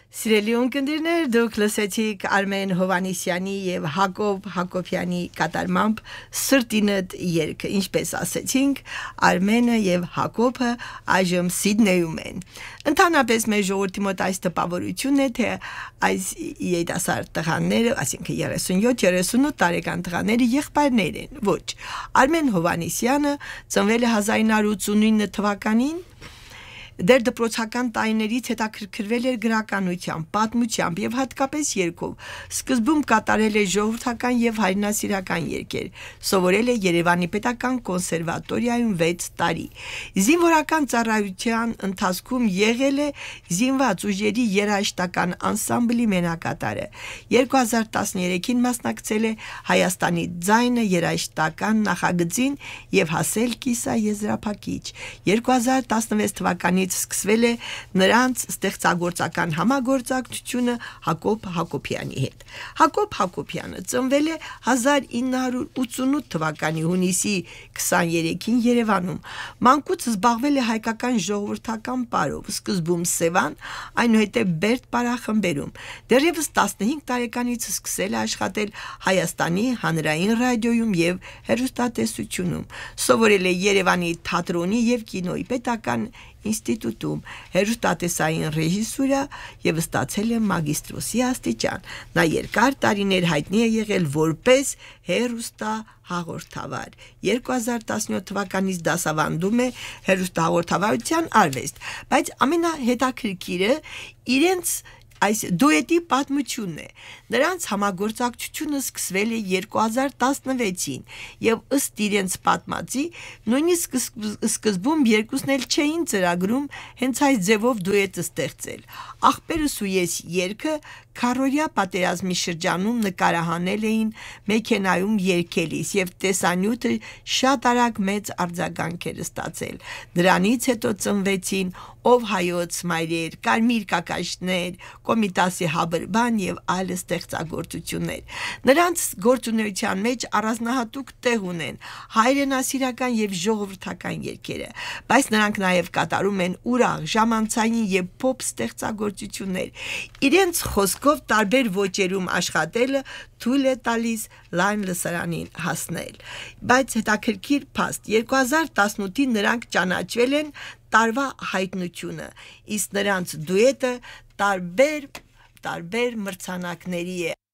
Սիրելի ունկնդիրներ, դուք լսեցիք Արմեն Հովանեսյանի եւ Հակոբ Հակոբյանի կատարմամբ Սրտինդ երգը, ինչպես ասեցինք, Արմենը եւ Հակոբը այժմ Սիդնեյում են։ Ընդհանրապես մեր ժողովրդի մոտ այս տպավորությունն է, թե այս երիտասարդ տղաները, այսինքն 37-38 տարեկան տղաները եղբայրներ են։ Ոչ, Արմեն Հովանեսյանը ծնվել է 1989 թվականին Դեր դպրոցական տարիներից հետաքրքրվել էր գրականությամբ, պատմությամբ եւ հատկապես երգով։ Սկզբում կատարել է ժողովրդական եւ հայրենասիրական երգեր։ Սովորել է Երևանի Պետական կոնսերվատորիայում 6 տարի։ Զինվորական ծառայության ընթացքում եղել է զինված ուժերի երաժշտական անսամբլի մենակատարը։ 2013-ին մասնակցել է Հայաստանի ձայնը երաժշտական նախագծին եւ հասել կիսաեզրափակիչ։ 2016 թվականին սկսվել է նրանց ստեղծագործական համագործակցությունը Հակոբ Հակոբյանի հետ։ Հակոբ Հակոբյանը ծնվել է 1988 թվականի հունիսի 23-ին Երևանում։ Մանկուց զբաղվել է հայկական ժողովրդական պարով, սկզբում Սևան, այնուհետև Բերդ պարախմբերում։ Դեռևս 15 տարեկանից սկսել է աշխատել Հայաստանի հանրային ռադիոյում եւ հեռուստատեսությունում։ Սովորել է Երևանի թատրոնի եւ կինոյի պետական ինստիտուտում հեռուստատեսային ռեժիսուրա եւ ստացել է մագիստրոսի աստիճան։ Նա երկար տարիներ հայտնի է եղել որպես հեռուստահաղորդավար։ 2017 թվականից դասավանդում է հեռուստահաղորդավարության արվեստ, բայց ամենահետաքրքիրը իրենց այս դուետի պատմությունն է։ Նրանց համագործակցությունը սկսվել է 2016-ին եւ ըստ իրենց պատմածի նույնիսկ սկզբում երկուսն էլ չէին ծրագրում հենց այս ձևով դուետ ստեղծել։ Աղբերս ու ես երգը քարորյա պատերազմի շրջանում նկարահանել էին մեքենայում երգելիս եւ տեսանյութը շատ արագ մեծ արձագանք էր ստացել։ Դրանից հետո ծնվեցին Ով հայոց մայրեր, Կարմիր կակաշներ, Կոմիտասի Հաբրբան եւ այլ ստեղծագործություններ։ Նրանց գործունեության մեջ առանձնահատուկ տեղ ունեն հայրենասիրական եւ ժողովրդական երգերը, բայց նրանք նաեւ կատարում են ուրախ, ժամանցային եւ փոփ ստեղծագործություններ։ Իրենց խոսքով տարբեր ոճերում աշխատելը թույլ է տալիս լայն լսարանին հասնել։ Բայց հետաքրքիր փաստ 2018-ին նրանք ճանաչվել են տարվա հայտնությունը, իսկ նրանց դուետը տարբեր մրցանակների է